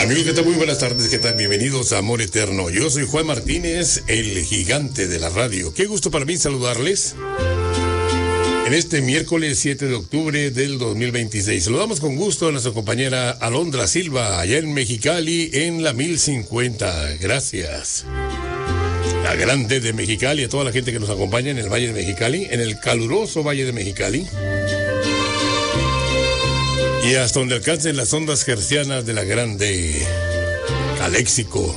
Amigos, ¿qué tal? Muy buenas tardes, ¿qué tal? Bienvenidos a Amor Eterno. Yo soy Juan Martínez, el gigante de la radio. Qué gusto para mí saludarles en este miércoles 7 de octubre del 2026. Saludamos con gusto a nuestra compañera Alondra Silva, allá en Mexicali, en la 1050. Gracias. La grande de Mexicali, a toda la gente que nos acompaña en el Valle de Mexicali, en el caluroso Valle de Mexicali. Y hasta donde alcancen las ondas hercianas de la grande Caléxico.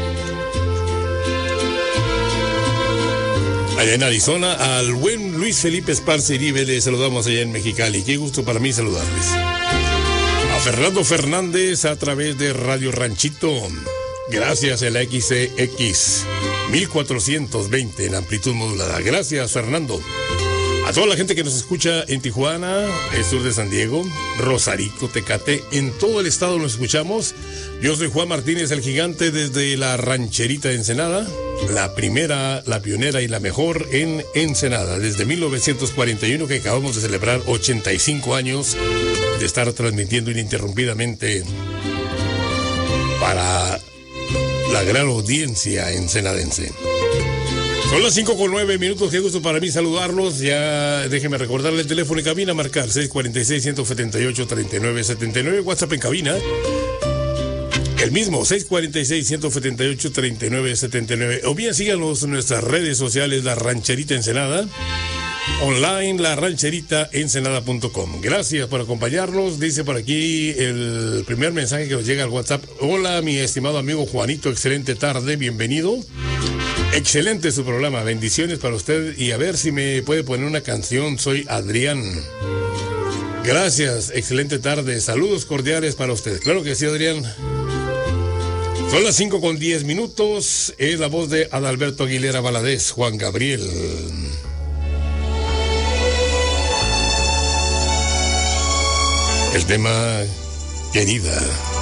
Allá en Arizona, al buen Luis Felipe Esparza Iribe le saludamos allá en Mexicali. Qué gusto para mí saludarles. A Fernando Fernández a través de Radio Ranchito. Gracias a la XCX 1420 en amplitud modulada. Gracias, Fernando. A toda la gente que nos escucha en Tijuana, el sur de San Diego, Rosarito, Tecate, en todo el estado nos escuchamos. Yo soy Juan Martínez, el gigante, desde la rancherita de Ensenada, la primera, la pionera y la mejor en Ensenada, desde 1941, que acabamos de celebrar 85 años de estar transmitiendo ininterrumpidamente para la gran audiencia ensenadense. Son las 5:09, qué gusto para mí saludarlos. Ya déjenme recordarle el teléfono en cabina, marcar 646-178-3979, WhatsApp en cabina. El mismo, 646-178-3979. O bien síganos en nuestras redes sociales, La Rancherita Ensenada. Online, larancheritaensenada.com. Gracias por acompañarnos. Dice por aquí el primer mensaje que nos llega al WhatsApp. Hola, mi estimado amigo Juanito, excelente tarde, bienvenido. Excelente su programa, bendiciones para usted. Y a ver si me puede poner una canción. Soy Adrián. Gracias, excelente tarde, saludos cordiales para usted. Claro que sí, Adrián. Son las 5:10. Es la voz de Adalberto Aguilera Valadez, Juan Gabriel. El tema Querida.